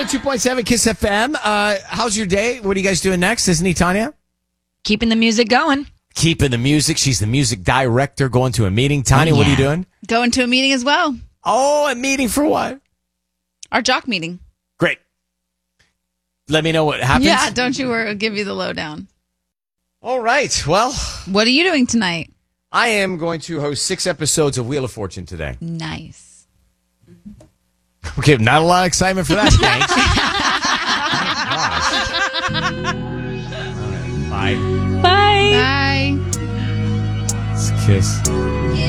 102.7 Kiss FM. How's your day? What are you guys doing next? Isn't he, Tanya? Keeping the music going. Keeping the music. She's the music director going to a meeting. Tanya, what are you doing? Going to a meeting as well. Oh, a meeting for what? Our jock meeting. Great. Let me know what happens. Yeah, don't you worry. I'll give you the lowdown. All right. Well, what are you doing tonight? I am going to host 6 episodes of Wheel of Fortune today. Nice. Okay, not a lot of excitement for that, thanks. All right, bye. Bye. Bye. Let's kiss.